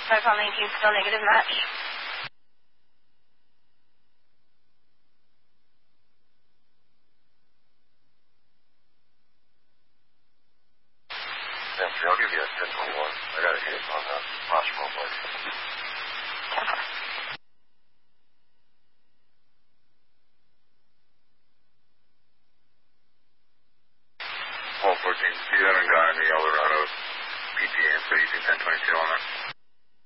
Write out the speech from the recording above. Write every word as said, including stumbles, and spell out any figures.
Micron nineteen, still negative match. Yeah, I'll give you a ten twenty-one. I got a hit on the Oshimo blade. one fourteen, you haven't got any Eldorado P T A, so you can ten twenty-two on it.